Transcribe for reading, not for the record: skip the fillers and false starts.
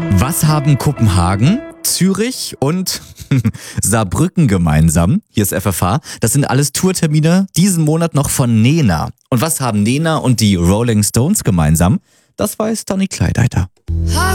Was haben Kopenhagen, Zürich und Saarbrücken gemeinsam? Hier ist FFH. Das sind alles Tourtermine diesen Monat noch von Nena. Und was haben Nena und die Rolling Stones gemeinsam? Das weiß Toni Kleideiter.